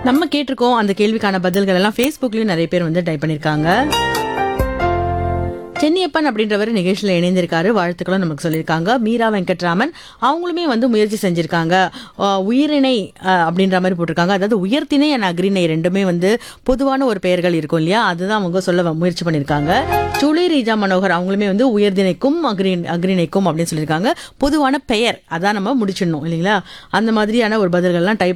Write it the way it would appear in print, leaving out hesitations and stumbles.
நம்ம கேட்டிருக்கோம் அந்த கேள்விக்கான பதில்கள் எல்லாம் Facebookலயும் நிறைய பேர் வந்து டைப் பண்ணிருக்காங்க. சென்னியப்பன் அப்படின்றவர் நிகழ்ச்சியில் இணைந்திருக்காரு. வாழ்த்துக்களும் நமக்கு சொல்லியிருக்காங்க. மீரா வெங்கட்ராமன் அவங்களுமே வந்து முயற்சி செஞ்சிருக்காங்க. உயிரிணை அப்படின்ற மாதிரி போட்டிருக்காங்க. அதாவது உயர்த்திணை அண்ட் அக்ரிணை ரெண்டுமே வந்து பொதுவான ஒரு பெயர்கள் இருக்கும் இல்லையா, அதுதான் அவங்க சொல்ல முயற்சி பண்ணியிருக்காங்க. சுளி ரீஜா மனோகர் அவங்களுமே வந்து உயர்திணைக்கும் அக்ரிணைக்கும் அப்படின்னு சொல்லியிருக்காங்க. பொதுவான பெயர் அதான் நம்ம முடிச்சிடணும் இல்லைங்களா, அந்த மாதிரியான ஒரு பதில்கள்லாம் டைப்